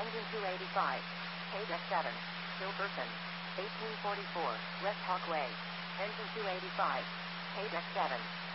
Engine 285. KDEC 7. Hilperson. 1844. West Hawkway. Engine 285. KDEC 7.